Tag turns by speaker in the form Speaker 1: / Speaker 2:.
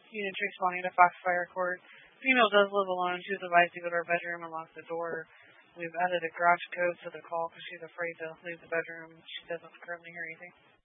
Speaker 1: Unit 3 spawning to Foxfire Court. Female does live alone. She was advised to go to her bedroom and lock the door. We've added a garage code to the call because she's afraid to leave the bedroom. She doesn't currently hear anything.